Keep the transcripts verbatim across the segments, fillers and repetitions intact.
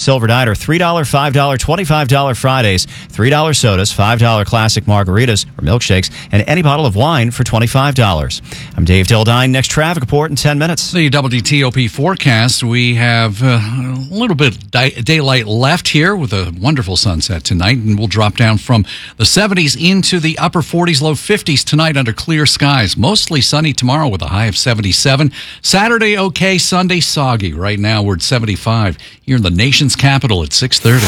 Silver Diner, three dollars, five dollars, twenty-five dollars Fridays, three dollars sodas, five dollars classic margaritas or milkshakes, and any bottle of wine for twenty-five dollars. I'm Dave Dildine. Next traffic report in ten minutes. The W T O P forecast, we have uh, a little bit di- daylight left here with a wonderful sunset tonight, and we'll drop down from the seventies into the upper forties, low fifties tonight under clear skies. Mostly sunny tomorrow with a high of seventy-seven. Saturday, okay. Sunday, soggy. Right now, we're at seventy-five here in the nation's capital at six thirty.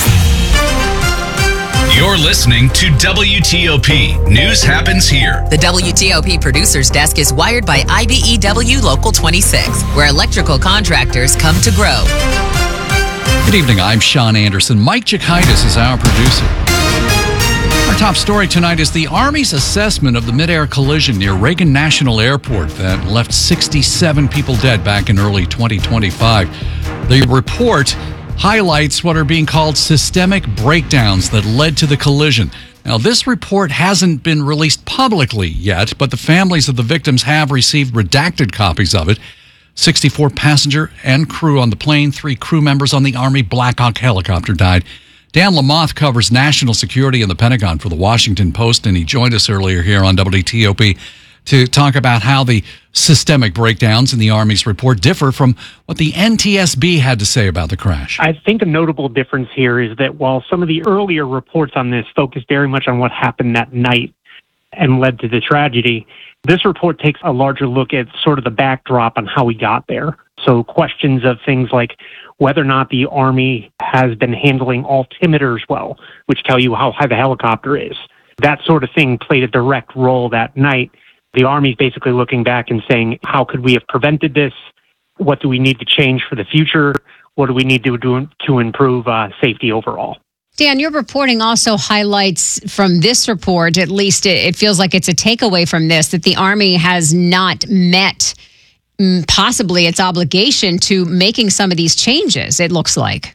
You're listening to W T O P. News happens here. The W T O P producer's desk is wired by I B E W Local twenty-six, where electrical contractors come to grow. Good evening. I'm Sean Anderson. Mike Jakaitis is our producer. Our top story tonight is the Army's assessment of the mid-air collision near Reagan National Airport that left sixty-seven people dead back in early twenty twenty-five. The report highlights what are being called systemic breakdowns that led to the collision. Now, this report hasn't been released publicly yet, but the families of the victims have received redacted copies of it. sixty-four passenger and crew on the plane, three crew members on the Army Black Hawk helicopter died. Dan Lamothe covers national security in the Pentagon for the Washington Post, and he joined us earlier here on W T O P to talk about how the systemic breakdowns in the Army's report differ from what the N T S B had to say about the crash. I think a notable difference here is that while some of the earlier reports on this focused very much on what happened that night and led to the tragedy, this report takes a larger look at sort of the backdrop on how we got there. So questions of things like whether or not the Army has been handling altimeters well, which tell you how high the helicopter is. That sort of thing played a direct role that night. The Army's basically looking back and saying, how could we have prevented this? What do we need to change for the future? What do we need to do to improve uh, safety overall? Dan, your reporting also highlights from this report, at least it, it feels like it's a takeaway from this, that the Army has not met mm, possibly its obligation to making some of these changes, it looks like.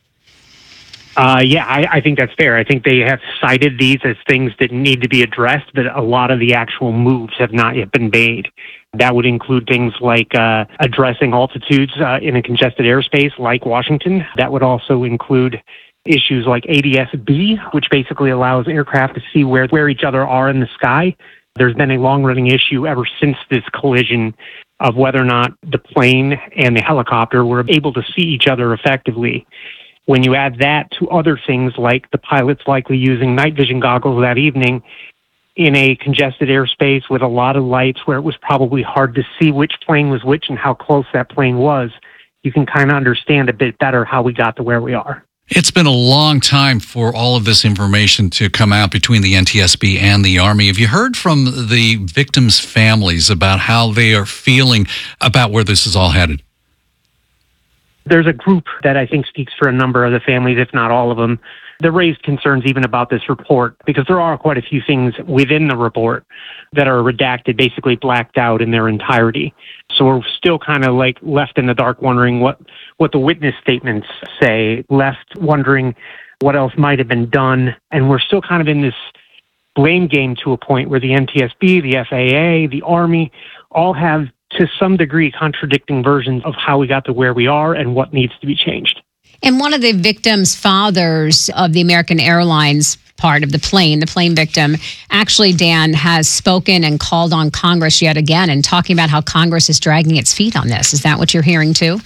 Uh, yeah, I, I think that's fair. I think they have cited these as things that need to be addressed, but a lot of the actual moves have not yet been made. That would include things like uh, addressing altitudes uh, in a congested airspace like Washington. That would also include issues like A D S B, which basically allows aircraft to see where, where each other are in the sky. There's been a long-running issue ever since this collision of whether or not the plane and the helicopter were able to see each other effectively. When you add that to other things like the pilots likely using night vision goggles that evening in a congested airspace with a lot of lights where it was probably hard to see which plane was which and how close that plane was, you can kind of understand a bit better how we got to where we are. It's been a long time for all of this information to come out between the N T S B and the Army. Have you heard from the victims' families about how they are feeling about where this is all headed? There's a group that I think speaks for a number of the families, if not all of them, that raised concerns even about this report, because there are quite a few things within the report that are redacted, basically blacked out in their entirety. So we're still kind of like left in the dark wondering what, what the witness statements say, left wondering what else might have been done. And we're still kind of in this blame game to a point where the N T S B, the F A A, the Army all have to some degree contradicting versions of how we got to where we are and what needs to be changed. And one of the victims' fathers of the American Airlines part of the plane, the plane victim, actually, Dan, has spoken and called on Congress yet again and talking about how Congress is dragging its feet on this. Is that what you're hearing too?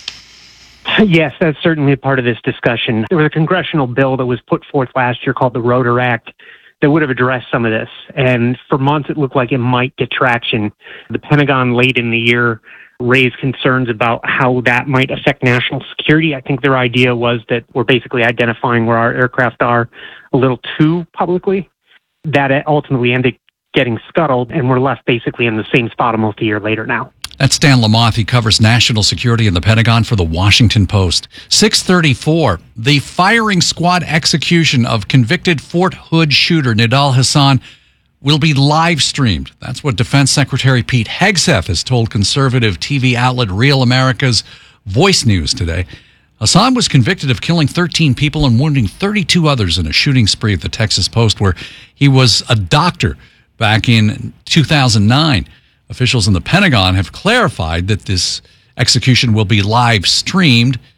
Yes, that's certainly a part of this discussion. There was a congressional bill that was put forth last year called the Rotor Act that would have addressed some of this. And for months, it looked like it might get traction. The Pentagon late in the year raised concerns about how that might affect national security. I think their idea was that we're basically identifying where our aircraft are a little too publicly. That ultimately ended getting scuttled, and we're left basically in the same spot almost a year later now. That's Dan Lamothe. He covers national security in the Pentagon for the Washington Post. six thirty-four, the firing squad execution of convicted Fort Hood shooter Nidal Hasan will be live streamed. That's what Defense Secretary Pete Hegseth has told conservative T V outlet Real America's Voice News today. Hasan was convicted of killing thirteen people and wounding thirty-two others in a shooting spree at the Texas Post, where he was a doctor back in two thousand nine. Officials in the Pentagon have clarified that this execution will be live streamed.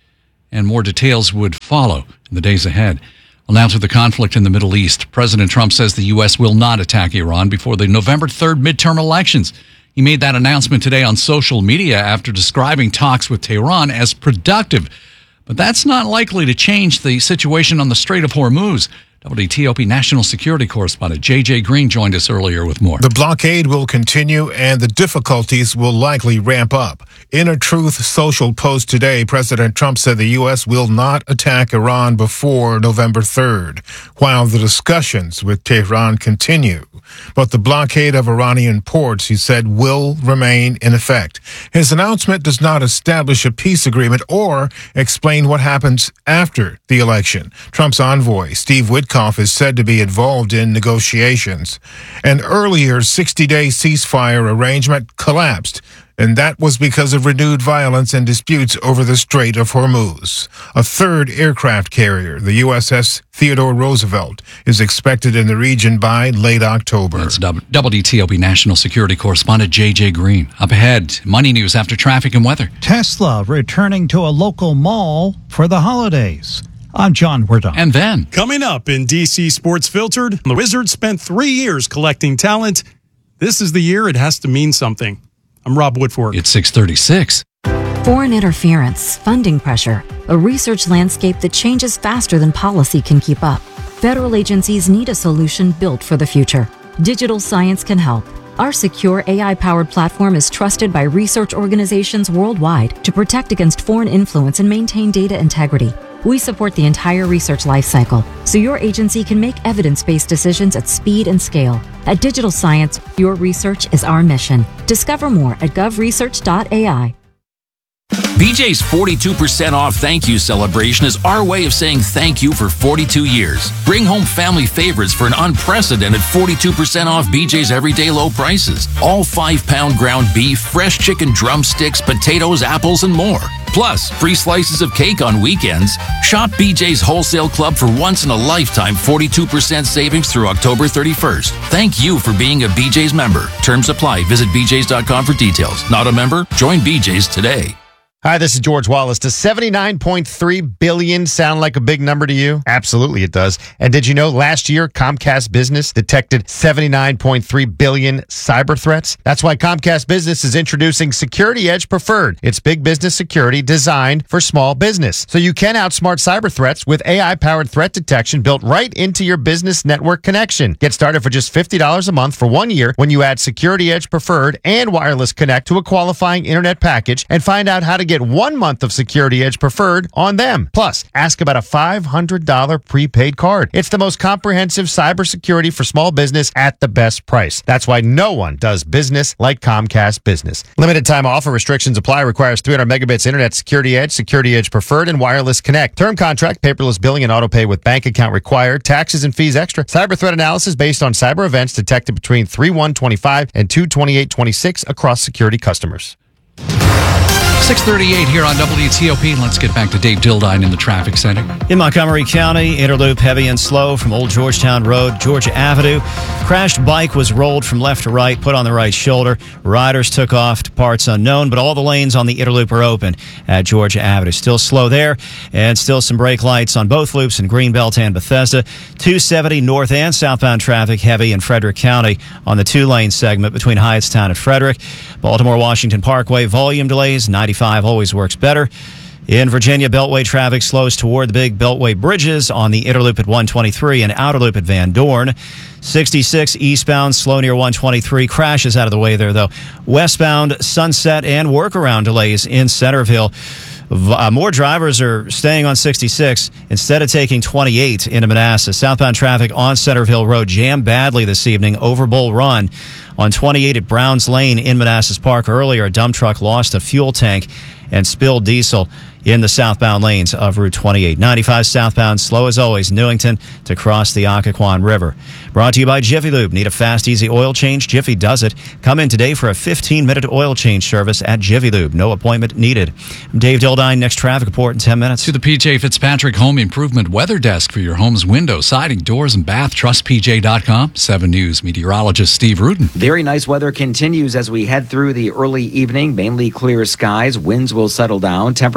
and more details would follow in the days ahead. Well, now to the conflict in the Middle East. President Trump says the U S will not attack Iran before the November third midterm elections. He made that announcement today on social media after describing talks with Tehran as productive. But that's not likely to change the situation on the Strait of Hormuz. W T O P national security correspondent J J Green joined us earlier with more. The blockade will continue and the difficulties will likely ramp up. In a Truth Social post today, President Trump said the U S will not attack Iran before November third, while the discussions with Tehran continue. But the blockade of Iranian ports, he said, will remain in effect. His announcement does not establish a peace agreement or explain what happens after the election. Trump's envoy, Steve Witkoff, is said to be involved in negotiations. An earlier sixty-day ceasefire arrangement collapsed, and that was because of renewed violence and disputes over the Strait of Hormuz. A third aircraft carrier, the U S S Theodore Roosevelt, is expected in the region by late October. That's W T O P national security correspondent J J Green. Up ahead, Money News after traffic and weather. Tesla returning to a local mall for the holidays. I'm John Werdon. And then, coming up in D C Sports Filtered, the Wizards spent three years collecting talent. This is the year it has to mean something. I'm Rob Woodford. It's six thirty-six. Foreign interference, funding pressure, a research landscape that changes faster than policy can keep up. Federal agencies need a solution built for the future. Digital science can help. Our secure A I-powered platform is trusted by research organizations worldwide to protect against foreign influence and maintain data integrity. We support the entire research lifecycle, so your agency can make evidence-based decisions at speed and scale. At Digital Science, your research is our mission. Discover more at gov research dot A I. B J's forty-two percent off thank you celebration is our way of saying thank you for forty-two years. Bring home family favorites for an unprecedented forty-two percent off B J's everyday low prices. All five-pound ground beef, fresh chicken drumsticks, potatoes, apples, and more. Plus, free slices of cake on weekends. Shop B J's Wholesale Club for once-in-a-lifetime forty-two percent savings through October thirty-first. Thank you for being a B J's member. Terms apply. Visit B J's dot com for details. Not a member? Join B J's today. Hi, this is George Wallace. Does seventy-nine point three billion dollars sound like a big number to you? Absolutely it does. And did you know last year Comcast Business detected seventy-nine point three billion cyber threats? That's why Comcast Business is introducing Security Edge Preferred. It's big business security designed for small business. So you can outsmart cyber threats with A I-powered threat detection built right into your business network connection. Get started for just fifty dollars a month for one year when you add Security Edge Preferred and Wireless Connect to a qualifying internet package, and find out how to get one month of Security Edge Preferred on them. Plus, ask about a five hundred dollars prepaid card. It's the most comprehensive cybersecurity for small business at the best price. That's why no one does business like Comcast Business. Limited time offer, restrictions apply, requires three hundred megabits internet, Security Edge, Security Edge Preferred, and Wireless Connect. Term contract, paperless billing, and autopay with bank account required. Taxes and fees extra. Cyber threat analysis based on cyber events detected between three one twenty-five and two twenty-eight twenty-six across security customers. six thirty-eight here on W T O P. Let's get back to Dave Dildine in the traffic center. In Montgomery County, Interloop heavy and slow from Old Georgetown Road, Georgia Avenue. Crashed bike was rolled from left to right, put on the right shoulder. Riders took off to parts unknown, but all the lanes on the Interloop are open at Georgia Avenue. Still slow there, and still some brake lights on both loops in Greenbelt and Bethesda. two seventy north and southbound traffic heavy in Frederick County on the two-lane segment between Hyattstown and Frederick. Baltimore-Washington Parkway, volume delays. ninety-five always works better. In Virginia, Beltway traffic slows toward the big Beltway bridges on the Interloop at one twenty-three and Outer Loop at Van Dorn. sixty-six eastbound, slow near one twenty-three. Crashes out of the way there, though. Westbound, Sunset and workaround delays in Centerville. Uh, more drivers are staying on sixty-six instead of taking twenty-eight into Manassas. Southbound traffic on Centerville Road jammed badly this evening over Bull Run. On twenty-eight at Browns Lane in Manassas Park earlier, a dump truck lost a fuel tank and spilled diesel in the southbound lanes of Route twenty-eight. ninety-five southbound, slow as always, Newington to cross the Occoquan River. Brought to you by Jiffy Lube. Need a fast, easy oil change? Jiffy does it. Come in today for a fifteen-minute oil change service at Jiffy Lube. No appointment needed. I'm Dave Dildine. Next traffic report in ten minutes. To the P J Fitzpatrick Home Improvement Weather Desk for your home's window, siding, doors, and bath. Trust P J dot com. seven News meteorologist Steve Rudin. Very nice weather continues as we head through the early evening. Mainly clear skies. Winds will settle down. Temperatures will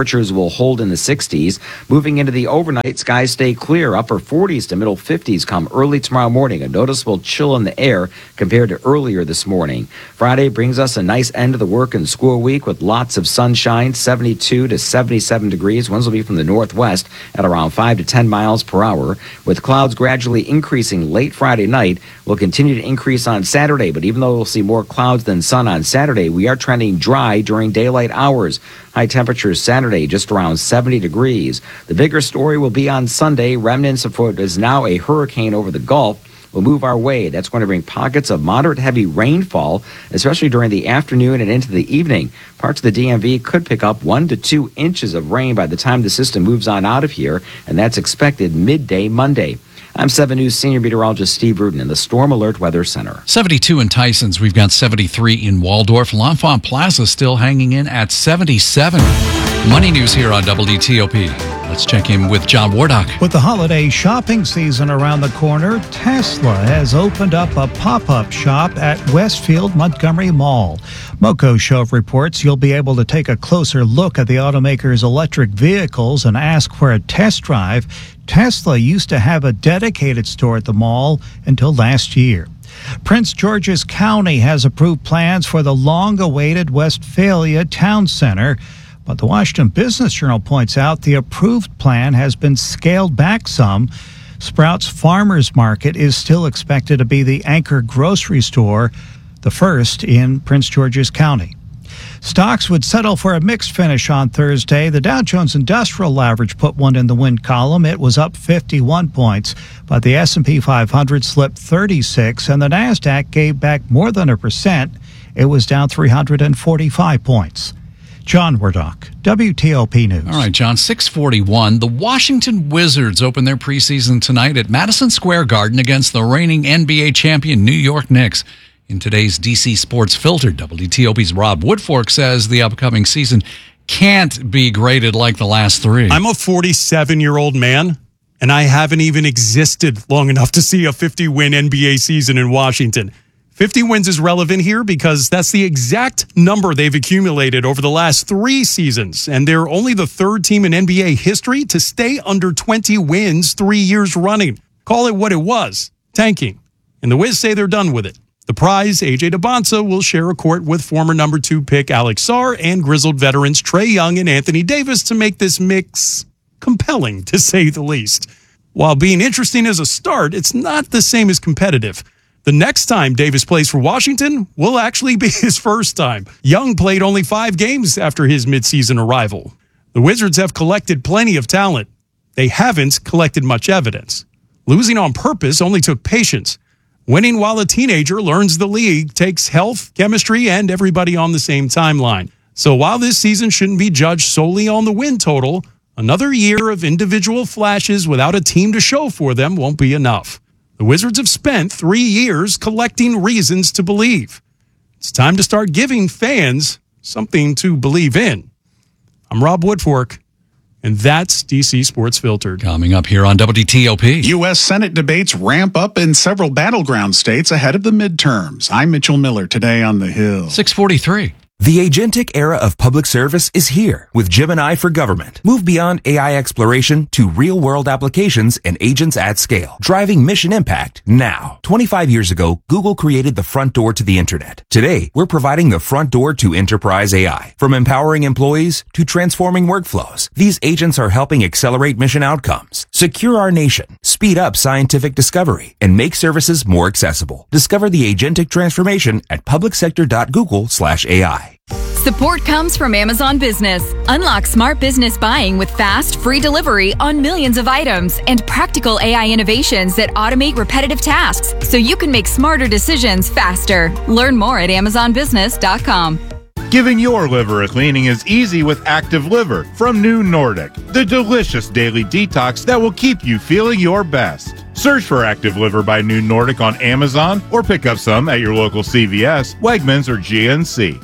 will hold in the sixties. Moving into the overnight, skies stay clear. Upper forties to middle fifties come early tomorrow morning. A noticeable chill in the air compared to earlier this morning. Friday brings us a nice end of the work and school week with lots of sunshine, seventy-two to seventy-seven degrees. Winds will be from the northwest at around five to ten miles per hour. With clouds gradually increasing late Friday night, will continue to increase on Saturday. But even though we'll see more clouds than sun on Saturday, we are trending dry during daylight hours. High temperatures Saturday just around seventy degrees. The bigger story will be on Sunday. Remnants of what is now a hurricane over the Gulf will move our way. That's going to bring pockets of moderate heavy rainfall, especially during the afternoon and into the evening. Parts of the D M V could pick up one to two inches of rain by the time the system moves on out of here, and that's expected midday Monday. I'm seven News Senior Meteorologist Steve Rudin in the Storm Alert Weather Center. seventy-two in Tysons. We've got seventy-three in Waldorf. L'Enfant Plaza still hanging in at seventy-seven. Money news here on W T O P. Let's check in with John Wardock. With the holiday shopping season around the corner, Tesla has opened up a pop-up shop at Westfield Montgomery Mall. Moco Show reports you'll be able to take a closer look at the automaker's electric vehicles and ask for a test drive. Tesla used to have a dedicated store at the mall until last year. Prince George's County has approved plans for the long-awaited Westphalia Town Center. But the Washington Business Journal points out the approved plan has been scaled back some. Sprouts Farmers Market is still expected to be the anchor grocery store, the first in Prince George's County. Stocks would settle for a mixed finish on Thursday. The Dow Jones Industrial Average put one in the win column. It was up fifty-one points, but the S and P five hundred slipped thirty-six, and the NASDAQ gave back more than a percent. It was down three hundred forty-five points. John Wardock, W T O P News. All right, John, six forty-one. The Washington Wizards open their preseason tonight at Madison Square Garden against the reigning N B A champion New York Knicks. In today's D C Sports Filter, W T O P's Rob Woodfork says the upcoming season can't be graded like the last three. I'm a forty-seven-year-old man, and I haven't even existed long enough to see a fifty-win N B A season in Washington. fifty wins is relevant here because that's the exact number they've accumulated over the last three seasons, and they're only the third team in N B A history to stay under twenty wins three years running. Call it what it was, tanking. And the Wiz say they're done with it. The prize, A J DeBonsa, will share a court with former number two pick Alex Sarr and grizzled veterans Trae Young and Anthony Davis to make this mix compelling, to say the least. While being interesting as a start, it's not the same as competitive. The next time Davis plays for Washington will actually be his first time. Young played only five games after his midseason arrival. The Wizards have collected plenty of talent. They haven't collected much evidence. Losing on purpose only took patience. Winning while a teenager learns the league takes health, chemistry, and everybody on the same timeline. So while this season shouldn't be judged solely on the win total, another year of individual flashes without a team to show for them won't be enough. The Wizards have spent three years collecting reasons to believe. It's time to start giving fans something to believe in. I'm Rob Woodfork, and that's D C Sports Filtered. Coming up here on W T O P. U S Senate debates ramp up in several battleground states ahead of the midterms. I'm Mitchell Miller, today on The Hill. six forty-three. The agentic era of public service is here with Gemini for Government. Move beyond A I exploration to real-world applications and agents at scale, driving mission impact now. twenty-five years ago, Google created the front door to the internet. Today, we're providing the front door to enterprise A I. From empowering employees to transforming workflows, these agents are helping accelerate mission outcomes, secure our nation, speed up scientific discovery, and make services more accessible. Discover the agentic transformation at publicsector.google slash AI. Support comes from Amazon Business. Unlock smart business buying with fast, free delivery on millions of items and practical A I innovations that automate repetitive tasks so you can make smarter decisions faster. Learn more at amazon business dot com. Giving your liver a cleaning is easy with Active Liver from New Nordic, the delicious daily detox that will keep you feeling your best. Search for Active Liver by New Nordic on Amazon or pick up some at your local C V S, Wegmans, or G N C.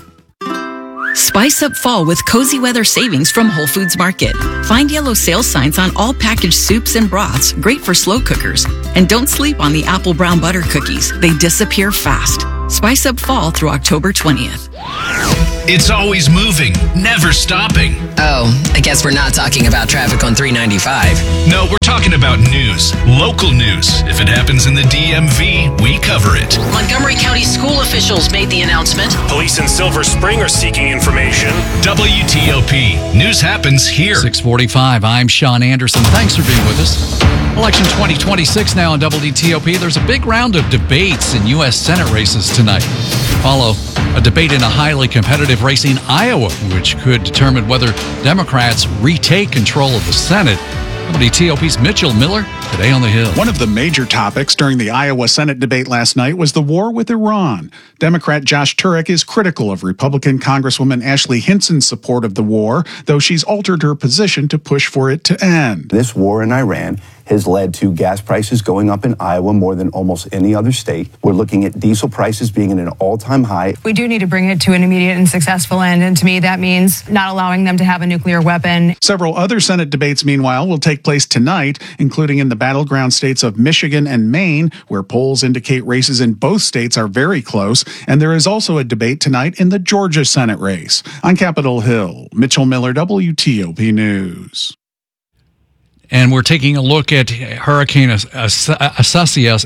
Spice up fall with cozy weather savings from Whole Foods Market. Find yellow sales signs on all packaged soups and broths, great for slow cookers. And don't sleep on the apple brown butter cookies. They disappear fast. Spice up fall through October twentieth. It's always moving, never stopping. Oh, I guess we're not talking about traffic on three ninety-five. No, we're talking about news, local news. If it happens in the D M V, we cover it. Montgomery County school officials made the announcement. Police in Silver Spring are seeking information. W T O P. News happens here. six forty-five, I'm Sean Anderson. Thanks for being with us. Election twenty twenty-six now on W T O P. There's a big round of debates in U S Senate races tonight. Follow a debate in a highly competitive race in Iowa, which could determine whether Democrats retake control of the Senate. W T O P's Mitchell Miller, today on the Hill. One of the major topics during the Iowa Senate debate last night was the war with Iran. Democrat Josh Turek is critical of Republican Congresswoman Ashley Hinson's support of the war, though she's altered her position to push for it to end. This war in Iran has led to gas prices going up in Iowa more than almost any other state. We're looking at diesel prices being at an all-time high. We do need to bring it to an immediate and successful end, and to me that means not allowing them to have a nuclear weapon. Several other Senate debates, meanwhile, will take place tonight, including in the battleground states of Michigan and Maine, where polls indicate races in both states are very close, and there is also a debate tonight in the Georgia Senate race. On Capitol Hill, Mitchell Miller, W T O P News. And we're taking a look at Hurricane Isaias,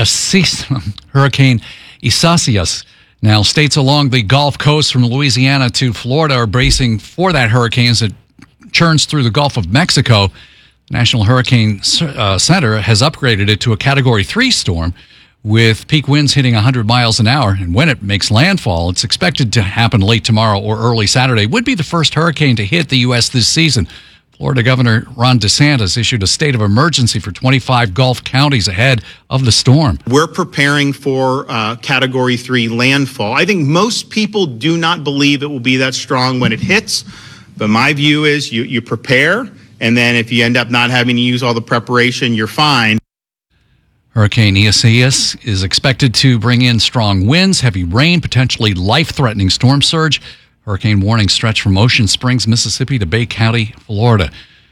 Hurricane Isaias. Now, states along the Gulf Coast from Louisiana to Florida are bracing for that hurricane as it churns through the Gulf of Mexico. The National Hurricane uh, Center has upgraded it to a Category three storm with peak winds hitting one hundred miles an hour. And when it makes landfall, it's expected to happen late tomorrow or early Saturday. It would be the first hurricane to hit the U S this season. Florida Governor Ron DeSantis issued a state of emergency for twenty-five Gulf counties ahead of the storm. We're preparing for uh, Category three landfall. I think most people do not believe it will be that strong when it hits, but my view is you, you prepare, and then if you end up not having to use all the preparation, you're fine. Hurricane Isaias is expected to bring in strong winds, heavy rain, potentially life-threatening storm surge. Hurricane warnings stretch from Ocean Springs, Mississippi to Bay County, Florida.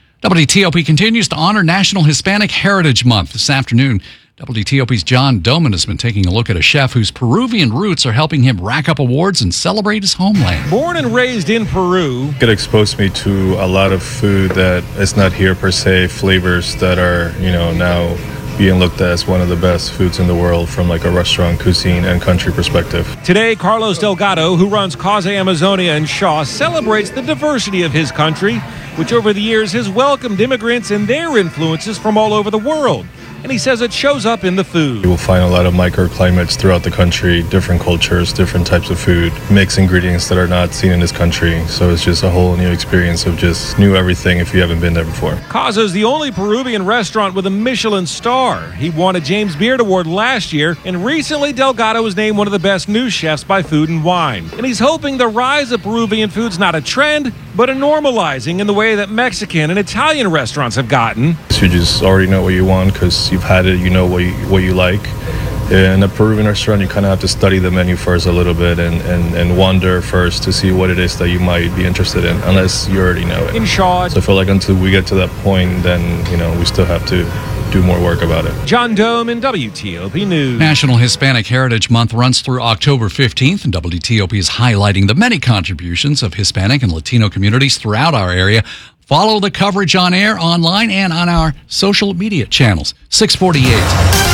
W T O P continues to honor National Hispanic Heritage Month. This afternoon, W T O P's John Doman has been taking a look at a chef whose Peruvian roots are helping him rack up awards and celebrate his homeland. Born and raised in Peru. It exposed me to a lot of food that is not here per se, flavors that are, you know, now being looked at as one of the best foods in the world from like a restaurant, cuisine, and country perspective. Today, Carlos Delgado, who runs Causa Amazonia in Shaw, celebrates the diversity of his country, which over the years has welcomed immigrants and their influences from all over the world. And he says it shows up in the food. You will find a lot of microclimates throughout the country, different cultures, different types of food, mixed ingredients that are not seen in this country. So it's just a whole new experience of just new everything if you haven't been there before. Causa is the only Peruvian restaurant with a Michelin star. He won a James Beard Award last year, and recently Delgado was named one of the best new chefs by Food and Wine. And he's hoping the rise of Peruvian food's not a trend, but a normalizing in the way that Mexican and Italian restaurants have gotten. So you just already know what you want because you've had it, you know what you, what you like. In a Peruvian restaurant, you kind of have to study the menu first a little bit and, and, and wonder first to see what it is that you might be interested in, unless you already know it. In short, so I feel like until we get to that point, then, you know, we still have to do more work about it. John Dome in W T O P News. National Hispanic Heritage Month runs through October fifteenth, and W T O P is highlighting the many contributions of Hispanic and Latino communities throughout our area. Follow the coverage on air, online, and on our social media channels. six forty-eight.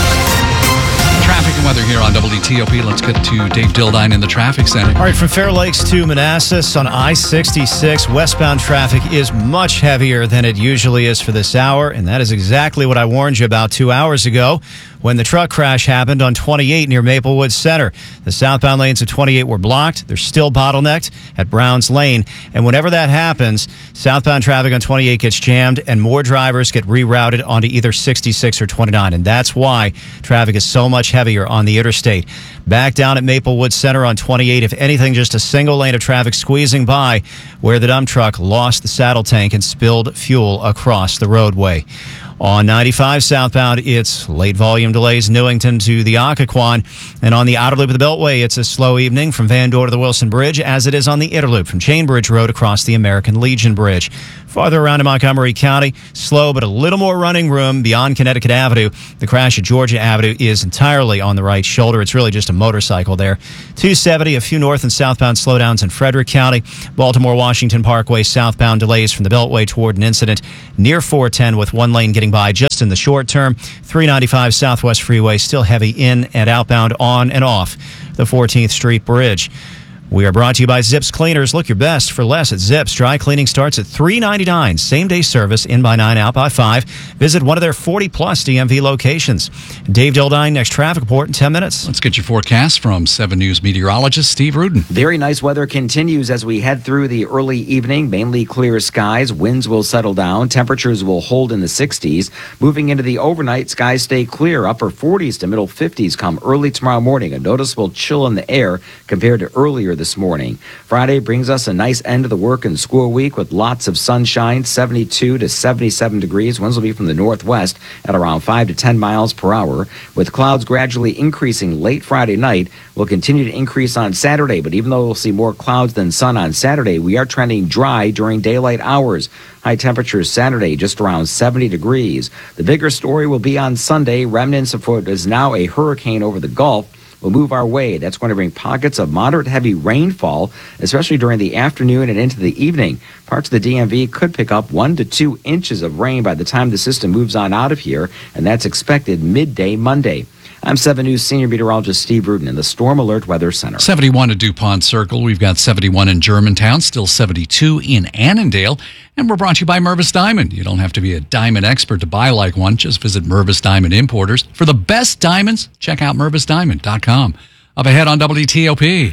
Traffic and weather here on W T O P. Let's get to Dave Dildine in the traffic center. All right, from Fair Lakes to Manassas on I sixty-six, westbound traffic is much heavier than it usually is for this hour, and that is exactly what I warned you about two hours ago when the truck crash happened on twenty-eight near Maplewood Center. The southbound lanes of twenty-eight were blocked. They're still bottlenecked at Browns Lane, and whenever that happens, southbound traffic on twenty-eight gets jammed and more drivers get rerouted onto either sixty-six or twenty-nine, and that's why traffic is so much heavier on the interstate. Back down at Maplewood Center on twenty-eight, if anything, just a single lane of traffic squeezing by where the dump truck lost the saddle tank and spilled fuel across the roadway. On ninety-five southbound, it's late volume delays Newington to the Occoquan. And on the outer loop of the Beltway, it's a slow evening from Van Dorn to the Wilson Bridge, as it is on the inner loop from Chainbridge Road across the American Legion Bridge. Farther around in Montgomery County, slow but a little more running room beyond Connecticut Avenue. The crash at Georgia Avenue is entirely on the right shoulder. It's really just a motorcycle there. two seventy, a few north and southbound slowdowns in Frederick County. Baltimore-Washington Parkway southbound delays from the Beltway toward an incident near four ten with one lane getting by just in the short term. three ninety-five Southwest Freeway still heavy in and outbound on and off the fourteenth Street Bridge. We are brought to you by Zips Cleaners. Look your best for less at Zips. Dry cleaning starts at three ninety-nine. Same-day service, in by nine, out by five. Visit one of their forty-plus D M V locations. Dave Dildine, next traffic report in ten minutes. Let's get your forecast from seven News meteorologist Steve Rudin. Very nice weather continues as we head through the early evening. Mainly clear skies. Winds will settle down. Temperatures will hold in the sixties. Moving into the overnight, skies stay clear. Upper forties to middle fifties come early tomorrow morning. A noticeable chill in the air compared to earlier this morning. Friday brings us a nice end of the work and school week with lots of sunshine, seventy-two to seventy-seven degrees. Winds will be from the northwest at around five to ten miles per hour. With clouds gradually increasing late Friday night, will continue to increase on Saturday. But even though we'll see more clouds than sun on Saturday, we are trending dry during daylight hours. High temperatures Saturday just around seventy degrees. The bigger story will be on Sunday. Remnants of what is now a hurricane over the Gulf will move our way. That's going to bring pockets of moderate heavy rainfall, especially during the afternoon and into the evening. Parts of the D M V could pick up one to two inches of rain by the time the system moves on out of here, and that's expected midday Monday. I'm seven News senior meteorologist Steve Rudin in the Storm Alert Weather Center. seventy-one at DuPont Circle. We've got seventy-one in Germantown, still seventy-two in Annandale. And we're brought to you by Mervis Diamond. You don't have to be a diamond expert to buy like one. Just visit Mervis Diamond Importers. For the best diamonds, check out mervis diamond dot com. Up ahead on W T O P.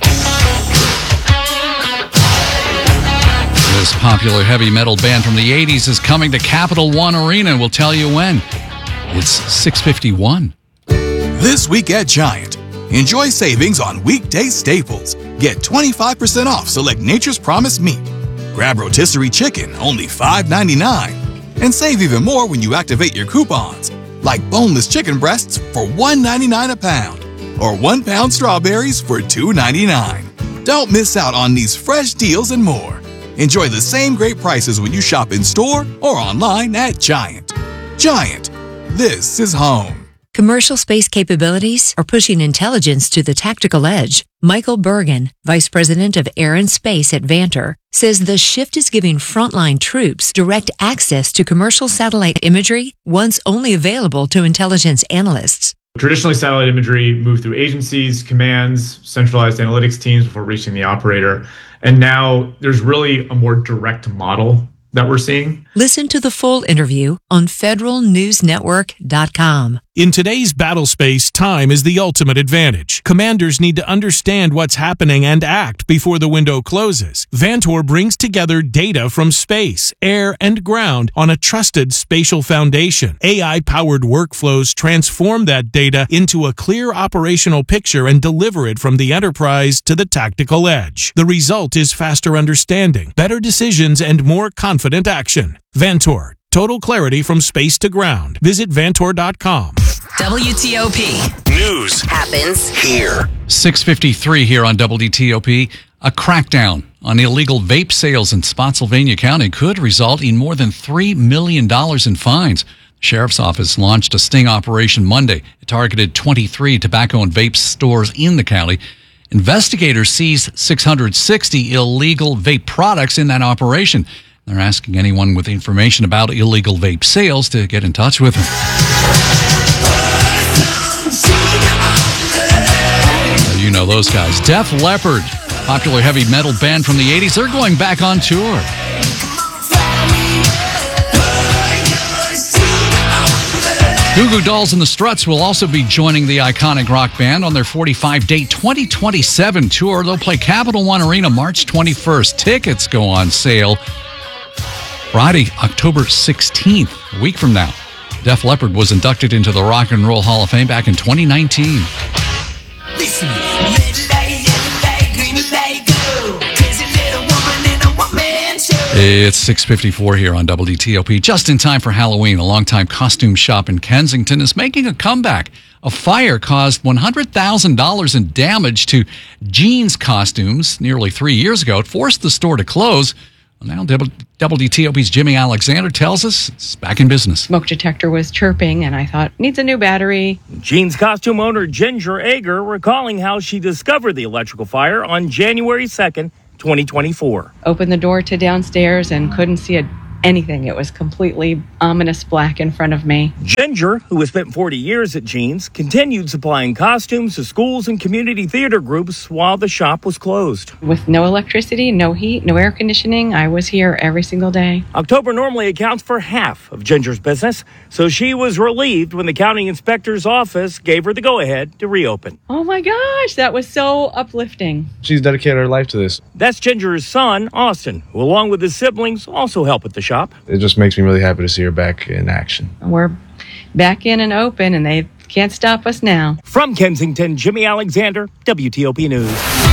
This popular heavy metal band from the eighties is coming to Capital One Arena. We'll tell you when. It's six fifty-one. This week at Giant, enjoy savings on weekday staples. Get twenty-five percent off select Nature's Promise meat. Grab rotisserie chicken, only five ninety-nine. And save even more when you activate your coupons, like boneless chicken breasts for one ninety-nine a pound, or one pound strawberries for two ninety-nine. Don't miss out on these fresh deals and more. Enjoy the same great prices when you shop in store or online at Giant. Giant, this is home. Commercial space capabilities are pushing intelligence to the tactical edge. Michael Bergen, Vice President of Air and Space at Vantor, says the shift is giving frontline troops direct access to commercial satellite imagery once only available to intelligence analysts. Traditionally, satellite imagery moved through agencies, commands, centralized analytics teams before reaching the operator. And now there's really a more direct model that we're seeing. Listen to the full interview on federal news network dot com. In today's battle space, time is the ultimate advantage. Commanders need to understand what's happening and act before the window closes. Vantor brings together data from space, air, and ground on a trusted spatial foundation. A I-powered workflows transform that data into a clear operational picture and deliver it from the enterprise to the tactical edge. The result is faster understanding, better decisions, and more confident action. Vantor. Total clarity from space to ground. Visit vantor dot com. W T O P. News happens here. six fifty-three here on W T O P. A crackdown on illegal vape sales in Spotsylvania County could result in more than three million dollars in fines. The Sheriff's Office launched a sting operation Monday. It targeted twenty-three tobacco and vape stores in the county. Investigators seized six hundred sixty illegal vape products in that operation. They're asking anyone with information about illegal vape sales to get in touch with them. You know those guys. Def Leppard, popular heavy metal band from the eighties. They're going back on tour. Goo Goo Dolls and the Struts will also be joining the iconic rock band on their forty-five day twenty twenty-seven tour. They'll play Capital One Arena March twenty-first. Tickets go on sale Friday, October sixteenth, a week from now. Def Leppard was inducted into the Rock and Roll Hall of Fame back in twenty nineteen. Listen. Red light, yellow light, green light, go. Crazy little woman in a one-man show. It's six fifty-four here on W T O P. Just in time for Halloween, a longtime costume shop in Kensington is making a comeback. A fire caused one hundred thousand dollars in damage to jeans costumes nearly three years ago. It forced the store to close. Well, now W T O P's Jimmy Alexander tells us it's back in business. Smoke detector was chirping, and I thought, needs a new battery. Jeans costume owner Ginger Ager recalling how she discovered the electrical fire on January second, twenty twenty-four. Opened the door to downstairs and couldn't see a, anything. It was completely ominous black in front of me. Ginger, who has spent forty years at Jeans, continued supplying costumes to schools and community theater groups while the shop was closed. With no electricity, no heat, no air conditioning, I was here every single day. October normally accounts for half of Ginger's business, so she was relieved when the county inspector's office gave her the go-ahead to reopen. Oh my gosh, that was so uplifting. She's dedicated her life to this. That's Ginger's son, Austin, who along with his siblings also help at the shop. It just makes me really happy to see her back in action. We're back in and open, and they can't stop us now. From Kensington, Jimmy Alexander, W T O P News.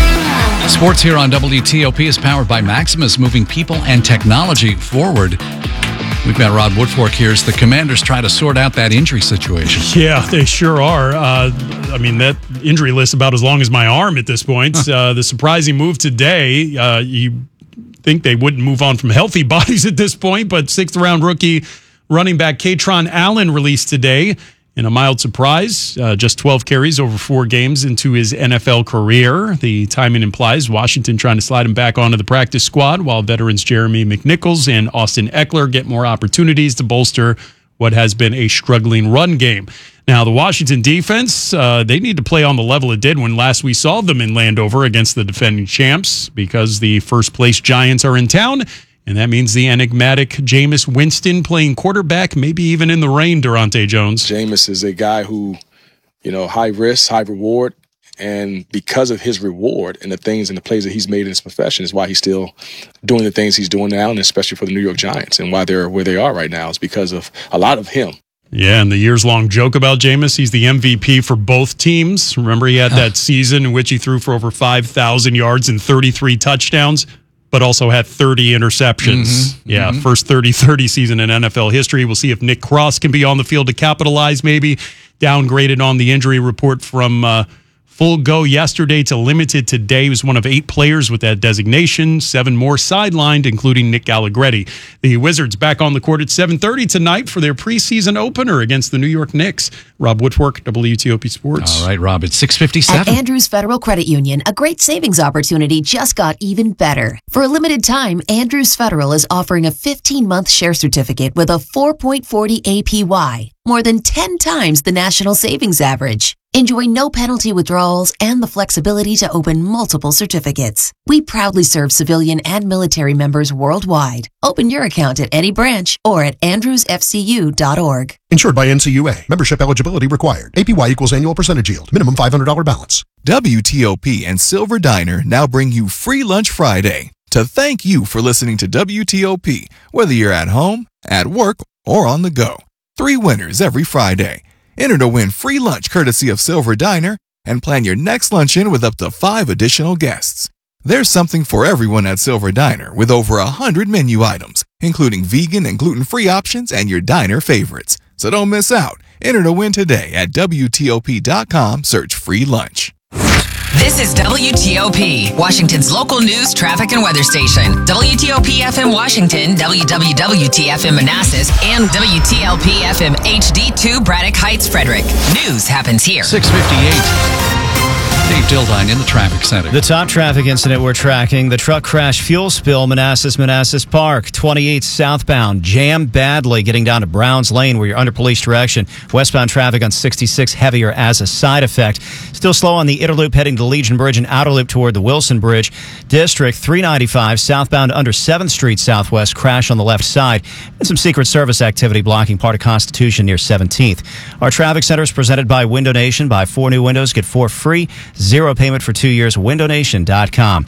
Sports here on W T O P is powered by Maximus, moving people and technology forward. We've got Rod Woodfork here as the Commanders try to sort out that injury situation. Yeah, they sure are. Uh, I mean, that injury list about as long as my arm at this point. Huh. Uh, the surprising move today, uh, you think they wouldn't move on from healthy bodies at this point, but sixth round rookie running back Katron Allen released today in a mild surprise. Uh, just twelve carries over four games into his N F L career. The timing implies Washington trying to slide him back onto the practice squad while veterans Jeremy McNichols and Austin Eckler get more opportunities to bolster what has been a struggling run game. Now, the Washington defense, uh, they need to play on the level it did when last we saw them in Landover against the defending champs, because the first-place Giants are in town, and that means the enigmatic Jameis Winston playing quarterback, maybe even in the rain, Durante Jones. Jameis is a guy who, you know, high risk, high reward, and because of his reward and the things and the plays that he's made in his profession is why he's still doing the things he's doing now, and especially for the New York Giants, and why they're where they are right now is because of a lot of him. Yeah, and the years-long joke about Jameis, he's the M V P for both teams. Remember, he had that season in which he threw for over five thousand yards and thirty-three touchdowns, but also had thirty interceptions. Mm-hmm, yeah, mm-hmm. First thirty thirty season in N F L history. We'll see if Nick Cross can be on the field to capitalize, maybe. Downgraded on the injury report from uh, full go yesterday to limited today. He was one of eight players with that designation, seven more sidelined, including Nick Allegretti. The Wizards back on the court at seven thirty tonight for their preseason opener against the New York Knicks. Rob Woodfork, W T O P Sports. All right, Rob, it's six fifty-seven. At Andrews Federal Credit Union, a great savings opportunity just got even better. For a limited time, Andrews Federal is offering a fifteen-month share certificate with a four point four zero A P Y, more than ten times the national savings average. Enjoy no penalty withdrawals and the flexibility to open multiple certificates. We proudly serve civilian and military members worldwide. Open your account at any branch or at andrews f c u dot org. Insured by N C U A. Membership eligibility required. A P Y equals annual percentage yield. Minimum five hundred dollars balance. W T O P and Silver Diner now bring you Free Lunch Friday to thank you for listening to W T O P, whether you're at home, at work, or on the go. Three winners every Friday. Enter to win free lunch courtesy of Silver Diner and plan your next luncheon with up to five additional guests. There's something for everyone at Silver Diner with over a hundred menu items, including vegan and gluten-free options and your diner favorites. So don't miss out. Enter to win today at W T O P dot com. Search free lunch. This is W T O P, Washington's local news, traffic, and weather station. W T O P F M Washington, W W W T F M Manassas, and W T L P F M H D two Braddock Heights, Frederick. News happens here. six fifty-eight. Dave Dildine in the traffic center. The top traffic incident we're tracking, the truck crash fuel spill, Manassas, Manassas Park, twenty-eight southbound, jammed badly getting down to Browns Lane where you're under police direction. Westbound traffic on sixty-six heavier as a side effect. Still slow on the Inner Loop heading to Legion Bridge and Outer Loop toward the Wilson Bridge. District three ninety-five southbound under seventh Street Southwest, crash on the left side. And some Secret Service activity blocking part of Constitution near seventeenth. Our traffic center is presented by Window Nation. Buy four new windows, get four free. Zero payment for two years. window nation dot com.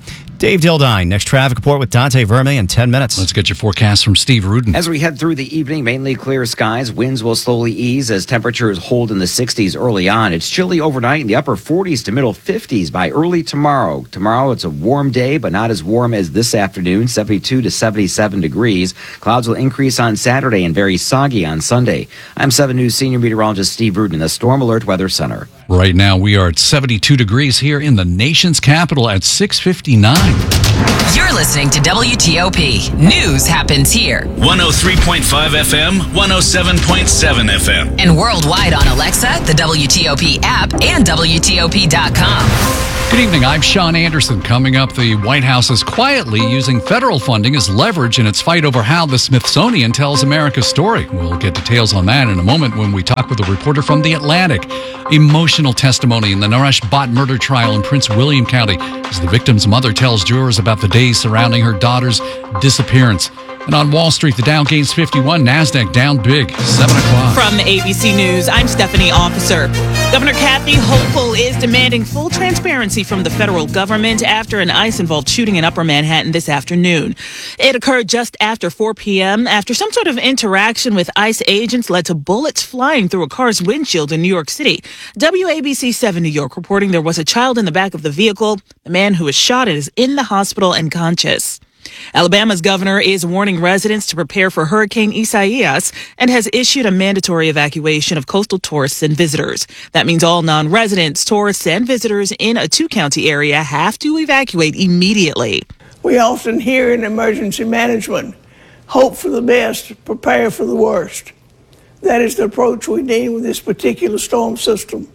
Dave Dildine, next traffic report with Dante Verme in ten minutes. Let's get your forecast from Steve Rudin. As we head through the evening, mainly clear skies. Winds will slowly ease as temperatures hold in the sixties early on. It's chilly overnight in the upper forties to middle fifties by early tomorrow. Tomorrow, it's a warm day, but not as warm as this afternoon, seventy-two to seventy-seven degrees. Clouds will increase on Saturday and very soggy on Sunday. I'm seven News senior meteorologist Steve Rudin in the Storm Alert Weather Center. Right now, we are at seventy-two degrees here in the nation's capital at six fifty-nine. You're listening to W T O P. News happens here. one oh three point five F M, one oh seven point seven F M. And worldwide on Alexa, the W T O P app, and W T O P dot com. Good evening, I'm Sean Anderson. Coming up, the White House is quietly using federal funding as leverage in its fight over how the Smithsonian tells America's story. We'll get details on that in a moment when we talk with a reporter from The Atlantic. Emotional testimony in the Naresh Bhatt murder trial in Prince William County as the victim's mother tells jurors about the days surrounding her daughter's disappearance. And on Wall Street, the Dow gains fifty-one, NASDAQ down big, seven o'clock. From A B C News, I'm Stephanie Officer. Governor Kathy Hochul is demanding full transparency from the federal government after an ICE-involved shooting in Upper Manhattan this afternoon. It occurred just after four p.m. after some sort of interaction with ICE agents led to bullets flying through a car's windshield in New York City. W A B C seven New York reporting there was a child in the back of the vehicle. The man who was shot is in the hospital and conscious. Alabama's governor is warning residents to prepare for Hurricane Isaias and has issued a mandatory evacuation of coastal tourists and visitors. That means all non-residents, tourists, and visitors in a two-county area have to evacuate immediately. We often hear in emergency management, hope for the best, prepare for the worst. That is the approach we need with this particular storm system.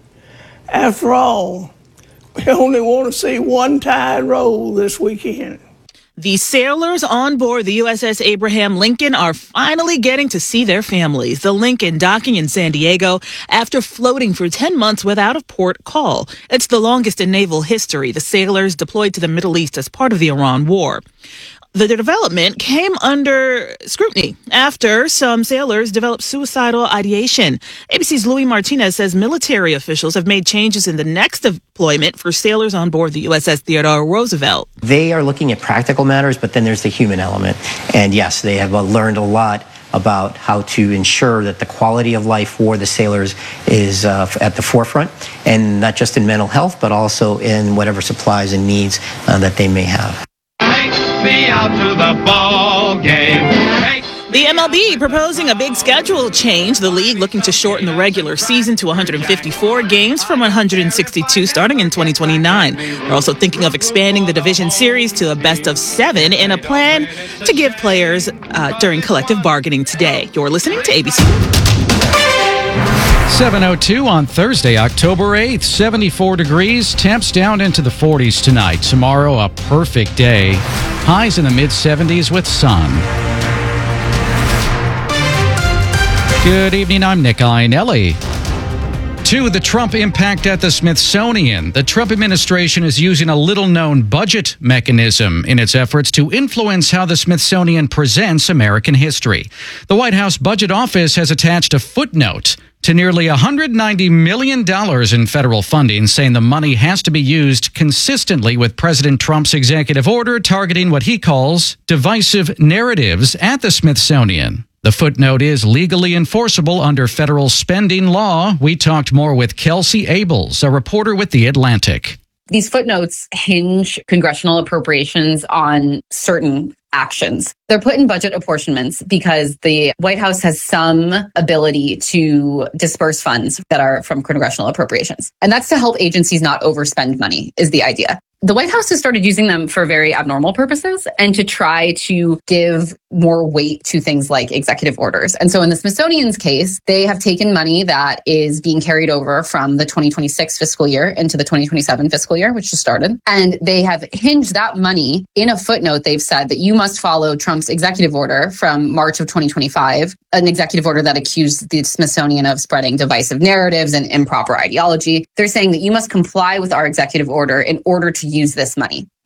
After all, we only want to see one tide roll this weekend. The sailors on board the U S S Abraham Lincoln are finally getting to see their families. The Lincoln docking in San Diego after floating for ten months without a port call. It's the longest in naval history. The sailors deployed to the Middle East as part of the Iran war. The development came under scrutiny after some sailors developed suicidal ideation. A B C's Louis Martinez says military officials have made changes in the next deployment for sailors on board the U S S Theodore Roosevelt. They are looking at practical matters, but then there's the human element. And yes, they have learned a lot about how to ensure that the quality of life for the sailors is uh, at the forefront, and not just in mental health, but also in whatever supplies and needs uh, that they may have. Me out to the ball game. Hey. The M L B proposing a big schedule change. The league looking to shorten the regular season to one hundred fifty-four games from one hundred sixty-two starting in twenty twenty-nine. They're also thinking of expanding the division series to a best of seven in a plan to give players uh, during collective bargaining today. You're listening to A B C. seven oh two on Thursday, October eighth, seventy-four degrees, temps down into the forties tonight. Tomorrow, a perfect day. Highs in the mid-seventies with sun. Good evening, I'm Nick Iannelli. Two, the Trump impact at the Smithsonian. The Trump administration is using a little-known budget mechanism in its efforts to influence how the Smithsonian presents American history. The White House Budget Office has attached a footnote to nearly one hundred ninety million dollars in federal funding, saying the money has to be used consistently with President Trump's executive order targeting what he calls divisive narratives at the Smithsonian. The footnote is legally enforceable under federal spending law. We talked more with Kelsey Abels, a reporter with The Atlantic. These footnotes hinge congressional appropriations on certain actions. They're put in budget apportionments because the White House has some ability to disperse funds that are from congressional appropriations. And that's to help agencies not overspend money, is the idea. The White House has started using them for very abnormal purposes and to try to give more weight to things like executive orders. And so in the Smithsonian's case, they have taken money that is being carried over from the twenty twenty-six fiscal year into the twenty twenty-seven fiscal year, which just started. And they have hinged that money in a footnote. They've said that you must follow Trump's executive order from March of twenty twenty-five, an executive order that accused the Smithsonian of spreading divisive narratives and improper ideology. They're saying that you must comply with our executive order in order to use this money.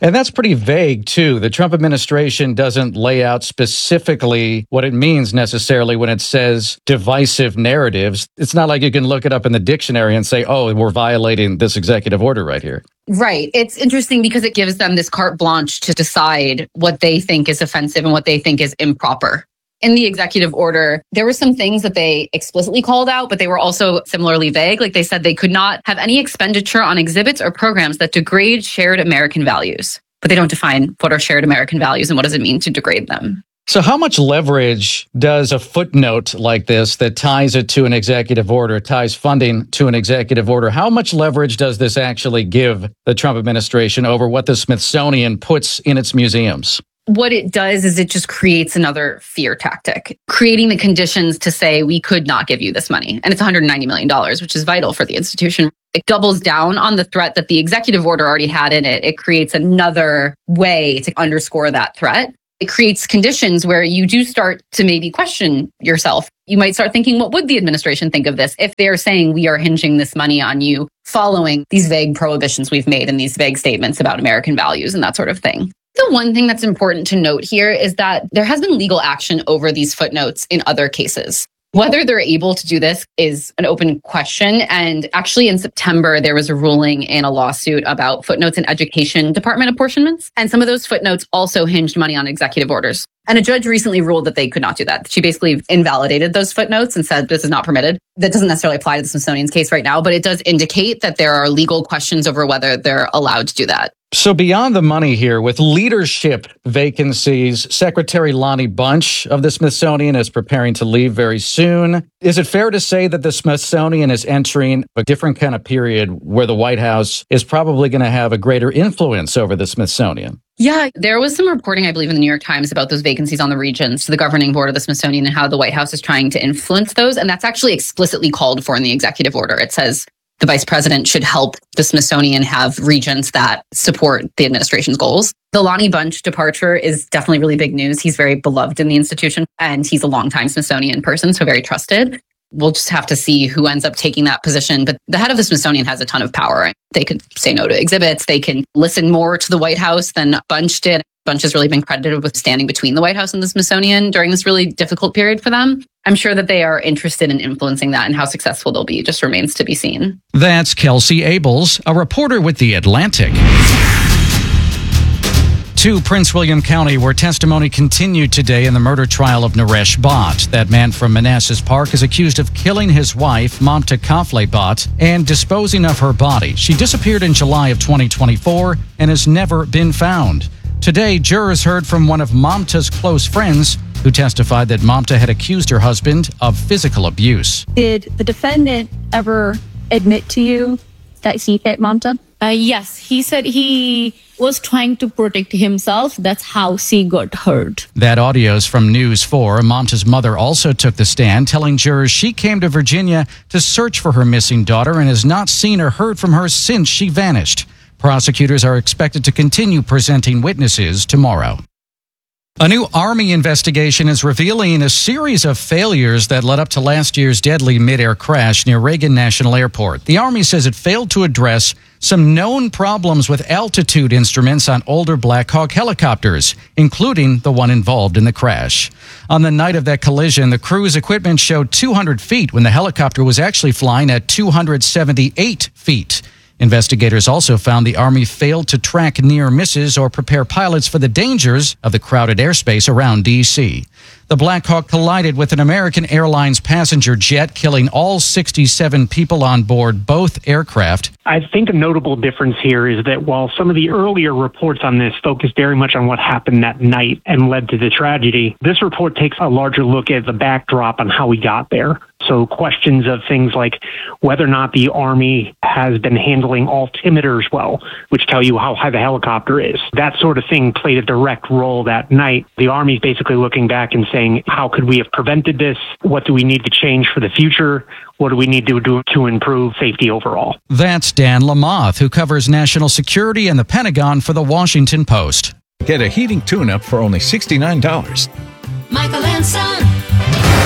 And that's pretty vague, too. The Trump administration doesn't lay out specifically what it means necessarily when it says divisive narratives. It's not like you can look it up in the dictionary and say, oh, we're violating this executive order right here. Right. It's interesting because it gives them this carte blanche to decide what they think is offensive and what they think is improper. In the executive order, there were some things that they explicitly called out, but they were also similarly vague. Like they said they could not have any expenditure on exhibits or programs that degrade shared American values. But they don't define what are shared American values and what does it mean to degrade them. So how much leverage does a footnote like this that ties it to an executive order, ties funding to an executive order, how much leverage does this actually give the Trump administration over what the Smithsonian puts in its museums? What it does is it just creates another fear tactic, creating the conditions to say we could not give you this money. And it's one hundred ninety million dollars, which is vital for the institution. It doubles down on the threat that the executive order already had in it. It creates another way to underscore that threat. It creates conditions where you do start to maybe question yourself. You might start thinking, what would the administration think of this if they're saying we are hinging this money on you following these vague prohibitions we've made and these vague statements about American values and that sort of thing? The one thing that's important to note here is that there has been legal action over these footnotes in other cases. Whether they're able to do this is an open question. And actually in September, there was a ruling in a lawsuit about footnotes in education department apportionments. And some of those footnotes also hinged money on executive orders. And a judge recently ruled that they could not do that. She basically invalidated those footnotes and said this is not permitted. That doesn't necessarily apply to the Smithsonian's case right now, but it does indicate that there are legal questions over whether they're allowed to do that. So beyond the money here, with leadership vacancies, Secretary Lonnie Bunch of the Smithsonian is preparing to leave very soon. Is it fair to say that the Smithsonian is entering a different kind of period where the White House is probably going to have a greater influence over the Smithsonian? Yeah, there was some reporting, I believe, in the New York Times about those vacancies on the regents, the governing board of the Smithsonian, and how the White House is trying to influence those. And that's actually explicitly called for in the executive order. It says the vice president should help the Smithsonian have regents that support the administration's goals. The Lonnie Bunch departure is definitely really big news. He's very beloved in the institution, and he's a longtime Smithsonian person, so very trusted. We'll just have to see who ends up taking that position. But the head of the Smithsonian has a ton of power. They could say no to exhibits. They can listen more to the White House than Bunch did. Bunch has really been credited with standing between the White House and the Smithsonian during this really difficult period for them. I'm sure that they are interested in influencing that, and how successful they'll be just remains to be seen. That's Kelsey Abels, a reporter with The Atlantic. To Prince William County, where testimony continued today in the murder trial of Naresh Bhatt. That man from Manassas Park is accused of killing his wife, Mamta Kafle Bhatt, and disposing of her body. She disappeared in July of twenty twenty-four and has never been found. Today, jurors heard from one of Mamta's close friends who testified that Mamta had accused her husband of physical abuse. Did the defendant ever admit to you that he hit Mamta? Uh, yes, he said he was trying to protect himself. That's how she got hurt. That audio's from News four. Mamta's mother also took the stand, telling jurors she came to Virginia to search for her missing daughter and has not seen or heard from her since she vanished. Prosecutors are expected to continue presenting witnesses tomorrow. A new Army investigation is revealing a series of failures that led up to last year's deadly mid-air crash near Reagan National Airport. The Army says it failed to address some known problems with altitude instruments on older Black Hawk helicopters, including the one involved in the crash. On the night of that collision, the crew's equipment showed two hundred feet when the helicopter was actually flying at two hundred seventy-eight feet. Investigators also found the Army failed to track near misses or prepare pilots for the dangers of the crowded airspace around D C. The Black Hawk collided with an American Airlines passenger jet, killing all sixty-seven people on board both aircraft. I think a notable difference here is that while some of the earlier reports on this focused very much on what happened that night and led to the tragedy, this report takes a larger look at the backdrop on how we got there. So questions of things like whether or not the Army has been handling altimeters well, which tell you how high the helicopter is. That sort of thing played a direct role that night. The Army's basically looking back and saying, how could we have prevented this? What do we need to change for the future? What do we need to do to improve safety overall? That's Dan Lamoth, who covers national security and the Pentagon for the Washington Post. Get a heating tune-up for only sixty-nine dollars. Michael and Son.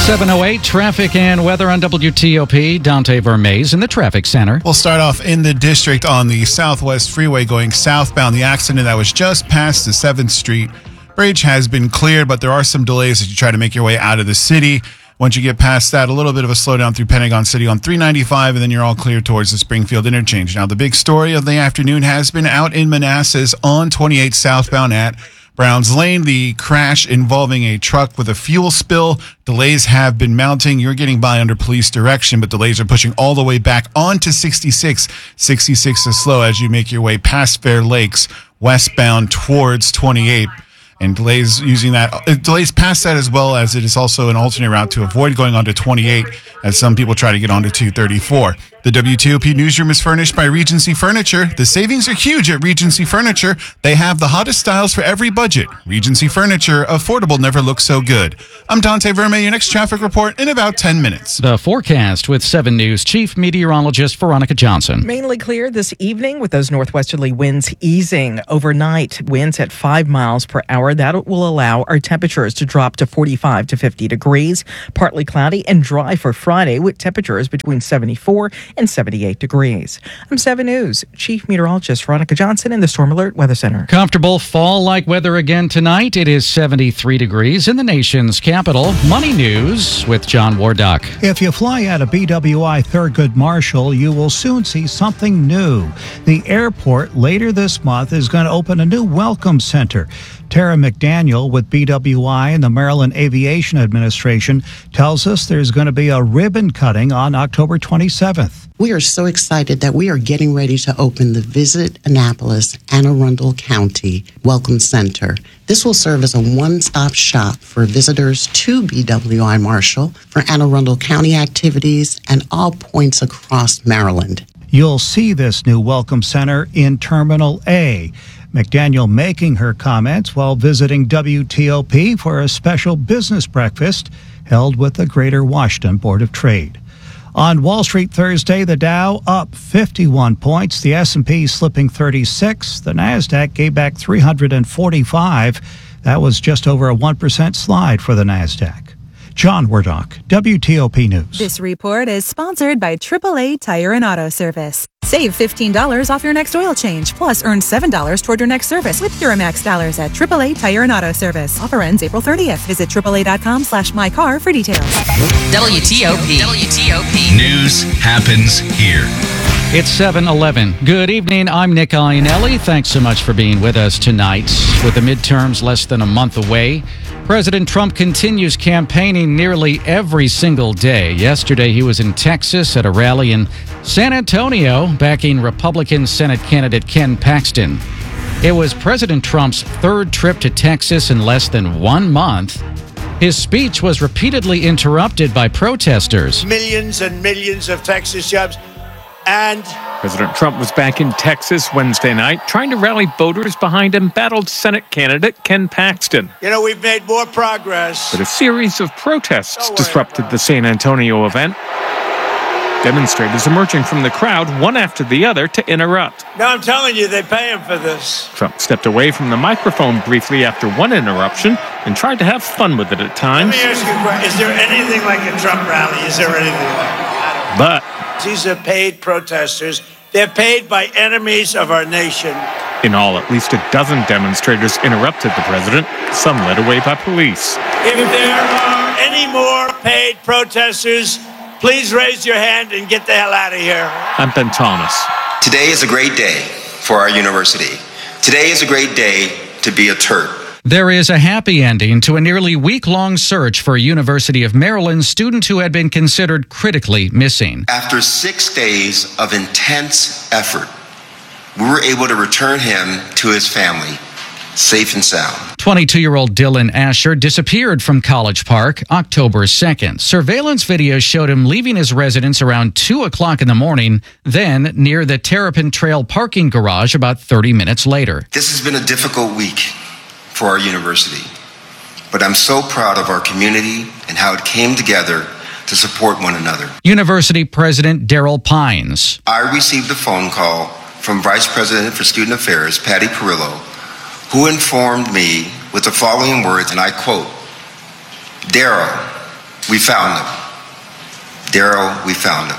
seven oh eight, traffic and weather on W T O P. Dante Vermaze in the traffic center. We'll start off in the district on the Southwest Freeway going southbound. The accident that was just past the seventh Street Bridge has been cleared, but there are some delays as you try to make your way out of the city. Once you get past that, a little bit of a slowdown through Pentagon City on three ninety-five, and then you're all clear towards the Springfield interchange. Now, the big story of the afternoon has been out in Manassas on twenty-eight southbound at Browns Lane. The crash involving a truck with a fuel spill. Delays have been mounting. You're getting by under police direction, but delays are pushing all the way back onto sixty-six. sixty-six is slow as you make your way past Fair Lakes, westbound towards twenty-eight. And delays using that, uh, delays past that as well, as it is also an alternate route to avoid going onto twenty-eight as some people try to get onto two thirty-four. The W T O P newsroom is furnished by Regency Furniture. The savings are huge at Regency Furniture. They have the hottest styles for every budget. Regency Furniture, affordable never looks so good. I'm Dante Verme, your next traffic report in about ten minutes. The forecast with seven News Chief Meteorologist Veronica Johnson. Mainly clear this evening with those northwesterly winds easing overnight. Winds at five miles per hour. That will allow our temperatures to drop to forty-five to fifty degrees. Partly cloudy and dry for Friday with temperatures between seventy-four and seventy-eight degrees. I'm seven News Chief Meteorologist Veronica Johnson in the Storm Alert Weather Center. Comfortable fall-like weather again tonight. It is seventy-three degrees in the nation's capital. Money News with John Wardock. If you fly out of B W I Thurgood Marshall, you will soon see something new. The airport later this month is going to open a new welcome center. Tara McDaniel with B W I and the Maryland Aviation Administration tells us there's going to be a ribbon cutting on October twenty-seventh. We are so excited that we are getting ready to open the Visit Annapolis Anne Arundel County Welcome Center. This will serve as a one-stop shop for visitors to B W I Marshall for Anne Arundel County activities and all points across Maryland. You'll see this new Welcome Center in Terminal A. McDaniel making her comments while visiting W T O P for a special business breakfast held with the Greater Washington Board of Trade. On Wall Street Thursday, the Dow up fifty-one points, the S and P slipping thirty-six, the NASDAQ gave back three hundred forty-five. That was just over a one percent slide for the NASDAQ. John Wardock, W T O P News. This report is sponsored by triple A Tire and Auto Service. Save fifteen dollars off your next oil change, plus earn seven dollars toward your next service with Duramax dollars at triple A Tire and Auto Service. Offer ends April thirtieth. Visit triple A dot com slash my car for details. W T O P. W T O P. News happens here. It's seven eleven. Good evening. I'm Nick Iannelli. Thanks so much for being with us tonight. With the midterms less than a month away, President Trump continues campaigning nearly every single day. Yesterday, he was in Texas at a rally in San Antonio, backing Republican Senate candidate Ken Paxton. It was President Trump's third trip to Texas in less than one month. His speech was repeatedly interrupted by protesters. Millions and millions of Texas jobs. And President Trump was back in Texas Wednesday night trying to rally voters behind embattled Senate candidate Ken Paxton. You know, we've made more progress. But a series of protests disrupted the San Antonio event. Demonstrators emerging from the crowd, one after the other, to interrupt. No, I'm telling you, they pay him for this. Trump stepped away from the microphone briefly after one interruption and tried to have fun with it at times. Let me ask you a question. Is there anything like a Trump rally? Is there anything like it? But these are paid protesters. They're paid by enemies of our nation. In all, at least a dozen demonstrators interrupted the president, some led away by police. If there are any more paid protesters, please raise your hand and get the hell out of here. I'm Ben Thomas. Today is a great day for our university. Today is a great day to be a Terp. There is a happy ending to a nearly week-long search for a University of Maryland student who had been considered critically missing. After six days of intense effort, we were able to return him to his family, safe and sound. twenty-two-year-old Dylan Asher disappeared from College Park October second. Surveillance video showed him leaving his residence around two o'clock in the morning, then near the Terrapin Trail parking garage about thirty minutes later. This has been a difficult week for our university, but I'm so proud of our community and how it came together to support one another. University President Daryl Pines. I received a phone call from Vice President for Student Affairs, Patty Perillo, who informed me with the following words, and I quote, "Daryl, We found them. Daryl, we found him.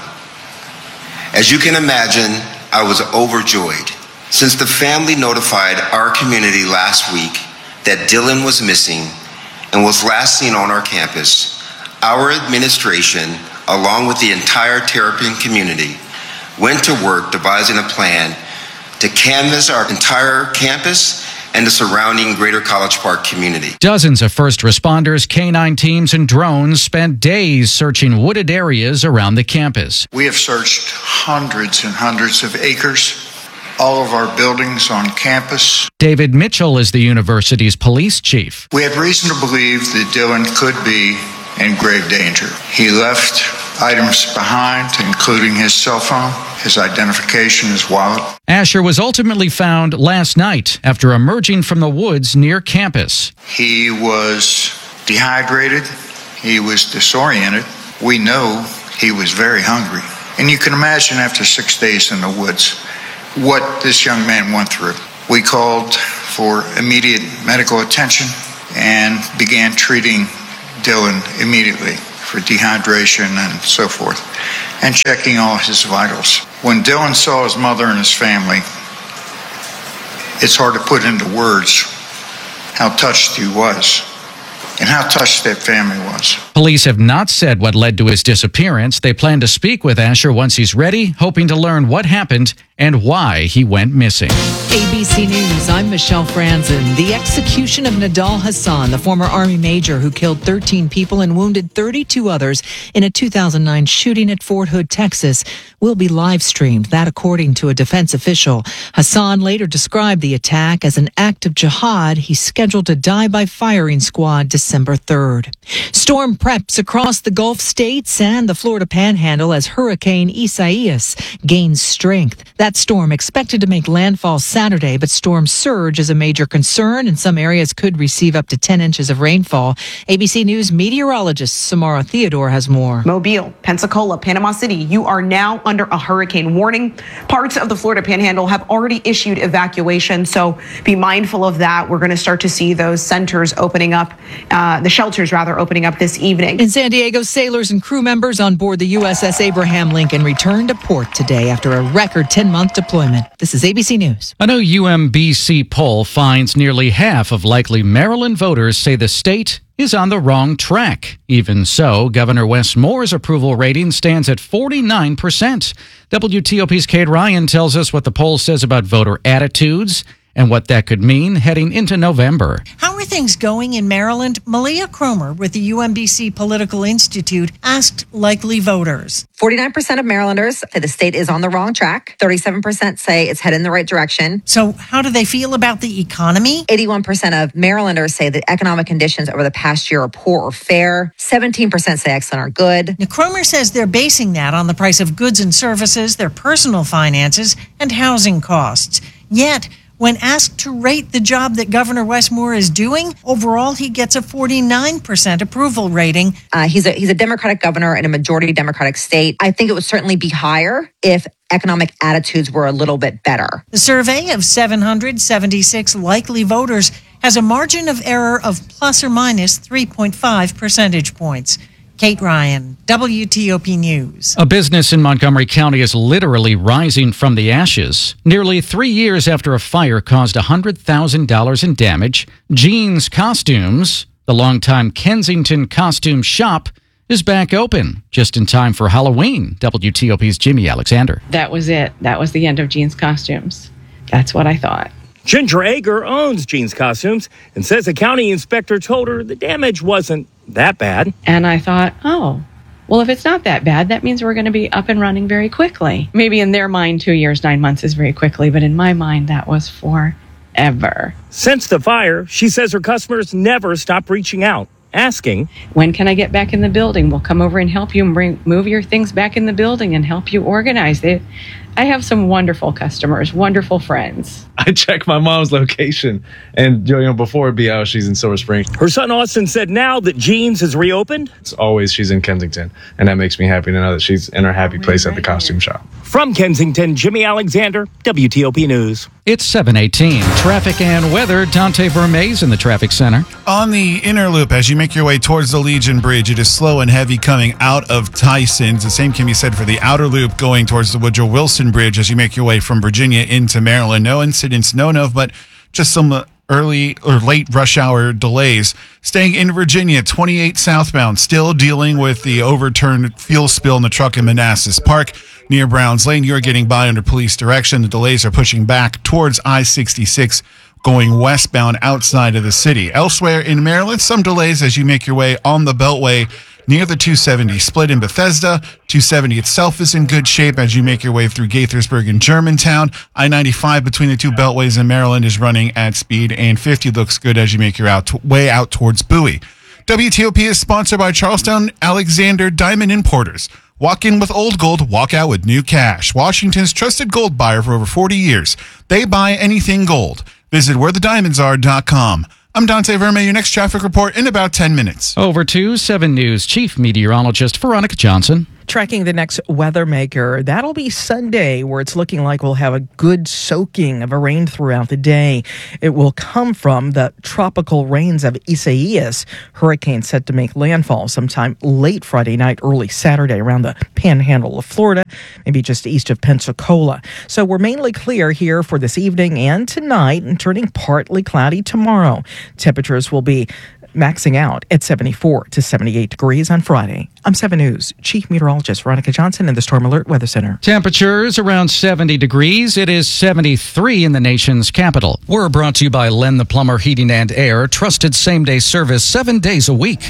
As you can imagine, I was overjoyed. Since the family notified our community last week that Dylan was missing and was last seen on our campus, our administration, along with the entire Terrapin community, went to work devising a plan to canvass our entire campus and the surrounding Greater College Park community. Dozens of first responders, K nine teams, and drones spent days searching wooded areas around the campus. We have searched hundreds and hundreds of acres, all of our buildings on campus. David Mitchell is the university's police chief. We have reason to believe that Dylan could be in grave danger. He left items behind, including his cell phone, his identification, his wallet. Asher was ultimately found last night after emerging from the woods near campus. He was dehydrated. He was disoriented. We know he was very hungry. And you can imagine after six days in the woods what this young man went through. We called for immediate medical attention and began treating Dylan immediately for dehydration and so forth, and checking all his vitals. When Dylan saw his mother and his family, it's hard to put into words how touched he was and how touched that family was. Police have not said what led to his disappearance. They plan to speak with Asher once he's ready, hoping to learn what happened and why he went missing. A B C News, I'm Michelle Franzen. The execution of Nidal Hassan, the former Army major who killed thirteen people and wounded thirty-two others in a two thousand nine shooting at Fort Hood, Texas, will be live streamed. That according to a defense official. Hassan later described the attack as an act of jihad. He's scheduled to die by firing squad December third. Storm preps across the Gulf states and the Florida Panhandle as Hurricane Isaias gains strength. That storm expected to make landfall Saturday, but storm surge is a major concern, and some areas could receive up to ten inches of rainfall. A B C News meteorologist Samara Theodore has more. Mobile, Pensacola, Panama City, you are now under a hurricane warning. Parts of the Florida Panhandle have already issued evacuation, so be mindful of that. We're going to start to see those centers opening up, uh, the shelters rather, opening up this evening. In San Diego, sailors and crew members on board the U S S Abraham Lincoln returned to port today after a record ten-month deployment. This is A B C News. A new U M B C poll finds nearly half of likely Maryland voters say the state is on the wrong track. Even so, Governor Wes Moore's approval rating stands at forty-nine percent. W T O P's Kate Ryan tells us what the poll says about voter attitudes and what that could mean heading into November. How are things going in Maryland? Malia Cromer with the U M B C Political Institute asked likely voters. forty-nine percent of Marylanders say the state is on the wrong track. thirty-seven percent say it's headed in the right direction. So how do they feel about the economy? eighty-one percent of Marylanders say that economic conditions over the past year are poor or fair. seventeen percent say excellent or good. Now, Cromer says they're basing that on the price of goods and services, their personal finances, and housing costs. Yet, when asked to rate the job that Governor Wes Moore is doing, overall he gets a forty-nine percent approval rating. Uh, he's a he's a Democratic governor in a majority Democratic state. I think it would certainly be higher if economic attitudes were a little bit better. The survey of seven hundred seventy-six likely voters has a margin of error of plus or minus three point five percentage points. Kate Ryan, W T O P News. A business in Montgomery County is literally rising from the ashes. Nearly three years after a fire caused one hundred thousand dollars in damage, Jeans Costumes, the longtime Kensington costume shop, is back open just in time for Halloween. W T O P's Jimmy Alexander. That was it. That was the end of Jeans Costumes. That's what I thought. Ginger Ager owns Jeans Costumes and says a county inspector told her the damage wasn't that bad. And I thought, oh, well, if it's not that bad, that means we're going to be up and running very quickly. Maybe in their mind, two years, nine months is very quickly, but in my mind, that was forever. Since the fire, she says her customers never stop reaching out, asking, when can I get back in the building? We'll come over and help you and bring move your things back in the building and help you organize it. I have some wonderful customers, wonderful friends. I check my mom's location, and you know, before it'd be out, she's in Silver Spring. Her son Austin said now that Jeans has reopened, it's always she's in Kensington, and that makes me happy to know that she's in her happy place at the costume shop. From Kensington, Jimmy Alexander, W T O P News. It's seven eighteen. Traffic and weather. Dante Vermees in the traffic center. On the inner loop, as you make your way towards the Legion Bridge, it is slow and heavy coming out of Tyson's. The same can be said for the outer loop going towards the Woodrow Wilson Bridge as you make your way from Virginia into Maryland. No incidents known of, but just some uh, early or late rush hour delays. Staying in Virginia, twenty-eight southbound, still dealing with the overturned fuel spill in the truck in Manassas Park near Browns Lane. You're getting by under police direction. The delays are pushing back towards I sixty-six going westbound outside of the city. Elsewhere in Maryland, some delays as you make your way on the Beltway near the two seventy split in Bethesda. two seventy itself is in good shape as you make your way through Gaithersburg and Germantown. I ninety-five between the two beltways in Maryland is running at speed, and fifty looks good as you make your out way out towards Bowie. W T O P is sponsored by Charlestown Alexander Diamond Importers. Walk in with old gold, walk out with new cash. Washington's trusted gold buyer for over forty years. They buy anything gold. Visit where the diamonds are dot com. I'm Dante Verme, your next traffic report in about ten minutes. Over to seven News Chief Meteorologist Veronica Johnson. Tracking the next weather maker, that'll be Sunday, where it's looking like we'll have a good soaking of a rain throughout the day. It will come from the tropical rains of Isaias, hurricane set to make landfall sometime late Friday night, early Saturday around the panhandle of Florida, maybe just east of Pensacola. So we're mainly clear here for this evening and tonight, and turning partly cloudy tomorrow. Temperatures will be maxing out at seventy-four to seventy-eight degrees on Friday. I'm seven News Chief Meteorologist Veronica Johnson in the Storm Alert Weather Center. Temperatures around seventy degrees. It is seventy-three in the nation's capital. We're brought to you by Len the Plumber Heating and Air. Trusted same-day service seven days a week.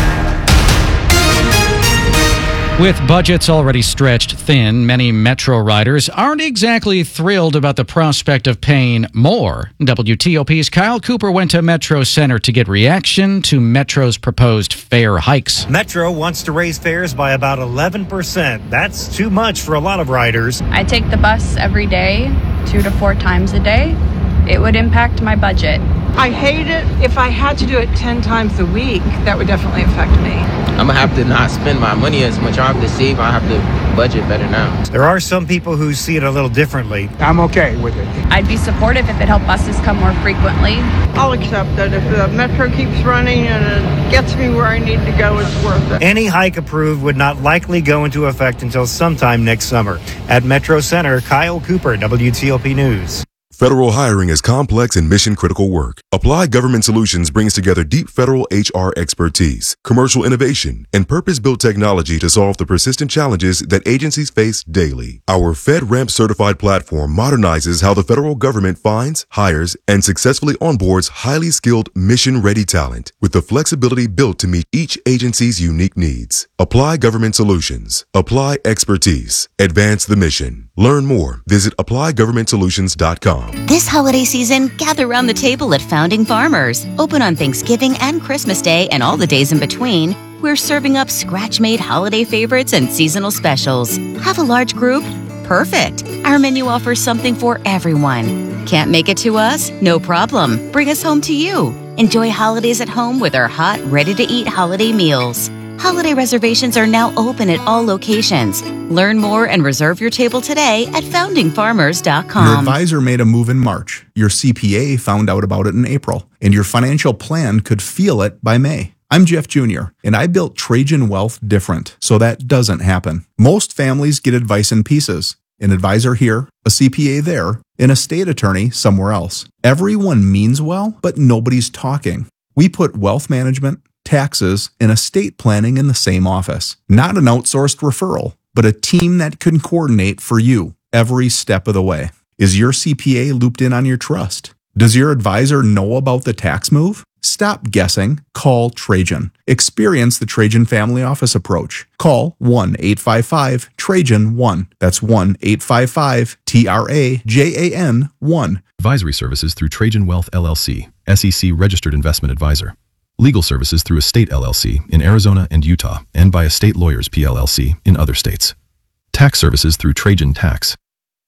With budgets already stretched thin, many Metro riders aren't exactly thrilled about the prospect of paying more. W T O P's Kyle Cooper went to Metro Center to get reaction to Metro's proposed fare hikes. Metro wants to raise fares by about eleven percent. That's too much for a lot of riders. I take the bus every day, two to four times a day. It would impact my budget. I hate it. If I had to do it ten times a week, that would definitely affect me. I'm going to have to not spend my money as much. I have to save. I have to budget better now. There are some people who see it a little differently. I'm okay with it. I'd be supportive if it helped buses come more frequently. I'll accept that. If the Metro keeps running and it gets me where I need to go, it's worth it. Any hike approved would not likely go into effect until sometime next summer. At Metro Center, Kyle Cooper, W T O P News. Federal hiring is complex and mission-critical work. Applied Government Solutions brings together deep federal H R expertise, commercial innovation, and purpose-built technology to solve the persistent challenges that agencies face daily. Our FedRAMP certified platform modernizes how the federal government finds, hires, and successfully onboards highly skilled, mission-ready talent with the flexibility built to meet each agency's unique needs. Apply Government Solutions. Apply expertise. Advance the mission. Learn more. Visit apply government solutions dot com. This holiday season, gather around the table at Founding Farmers. Open on Thanksgiving and Christmas Day and all the days in between. We're serving up scratch-made holiday favorites and seasonal specials. Have a large group? Perfect. Our menu offers something for everyone. Can't make it to us? No problem. Bring us home to you. Enjoy holidays at home with our hot, ready-to-eat holiday meals. Holiday reservations are now open at all locations. Learn more and reserve your table today at founding farmers dot com. Your advisor made a move in March. Your C P A found out about it in April. And your financial plan could feel it by May. I'm Jeff Junior, and I built Trajan Wealth different, so that doesn't happen. Most families get advice in pieces. An advisor here, a C P A there, an estate attorney somewhere else. Everyone means well, but nobody's talking. We put wealth management, taxes, and estate planning in the same office. Not an outsourced referral, but a team that can coordinate for you every step of the way. Is your C P A looped in on your trust? Does your advisor know about the tax move? Stop guessing. Call Trajan. Experience the Trajan Family Office approach. Call one eight five five Trajan one. That's one eight five five T R A J A N one. Advisory services through Trajan Wealth L L C, S E C registered investment advisor. Legal services through Estate L L C in Arizona and Utah, and by Estate Lawyers P L L C in other states. Tax services through Trajan Tax.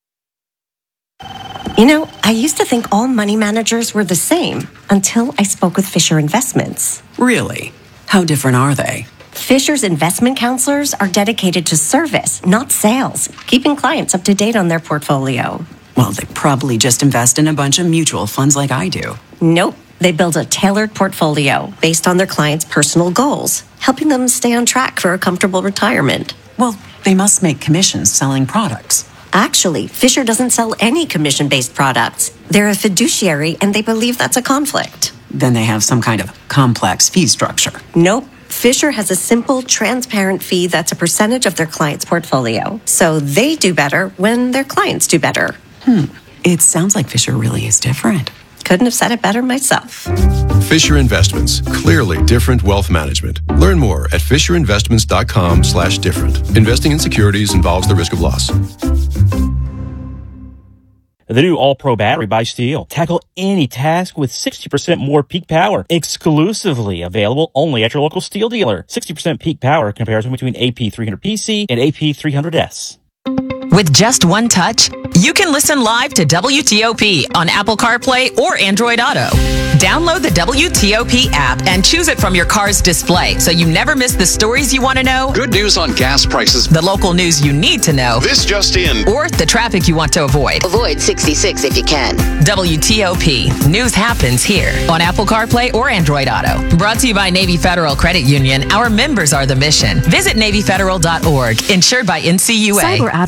You know, I used to think all money managers were the same until I spoke with Fisher Investments. Really? How different are they? Fisher's investment counselors are dedicated to service, not sales, keeping clients up to date on their portfolio. Well, they probably just invest in a bunch of mutual funds like I do. Nope. They build a tailored portfolio based on their clients' personal goals, helping them stay on track for a comfortable retirement. Well, they must make commissions selling products. Actually, Fisher doesn't sell any commission-based products. They're a fiduciary, and they believe that's a conflict. Then they have some kind of complex fee structure. Nope. Fisher has a simple, transparent fee that's a percentage of their client's portfolio. So they do better when their clients do better. Hmm. It sounds like Fisher really is different. Couldn't have said it better myself. Fisher Investments. Clearly different wealth management. Learn more at fisherinvestments.com slash different. Investing in securities involves the risk of loss. The new All-Pro battery by Steel. Tackle any task with sixty percent more peak power. Exclusively available only at your local Steel dealer. sixty percent peak power comparison between A P three hundred P C and A P three hundred S. With just one touch, you can listen live to W T O P on Apple CarPlay or Android Auto. Download the W T O P app and choose it from your car's display so you never miss the stories you want to know. Good news on gas prices. The local news you need to know. This just in. Or the traffic you want to avoid. Avoid sixty-six if you can. W T O P. News happens here on Apple CarPlay or Android Auto. Brought to you by Navy Federal Credit Union. Our members are the mission. Visit Navy Federal dot org. Insured by N C U A. Cyber